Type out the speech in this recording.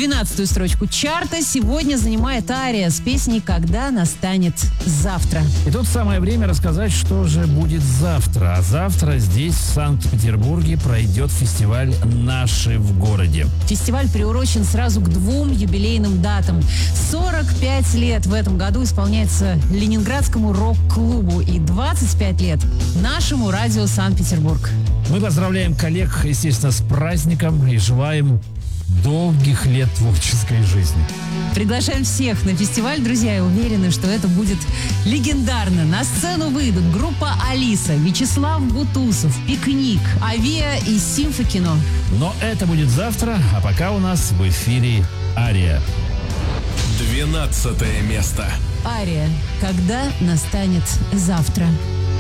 12-ю строчку чарта сегодня занимает Ария с песней «Когда настанет завтра». И тут самое время рассказать, что же будет завтра. А завтра здесь, в Санкт-Петербурге, пройдет фестиваль «Наши в городе». Фестиваль приурочен сразу к 2 юбилейным датам. 45 лет в этом году исполняется Ленинградскому рок-клубу и 25 лет нашему радио Санкт-Петербург. Мы поздравляем коллег, естественно, с праздником и желаем долгих лет творческой жизни. Приглашаем всех на фестиваль, друзья, и уверены, что это будет легендарно. На сцену выйдут группа «Алиса», Вячеслав Бутусов, «Пикник», «Авиа» и «Симфокино». Но это будет завтра, а пока у нас в эфире Ария. 12 место. Ария «Когда настанет завтра».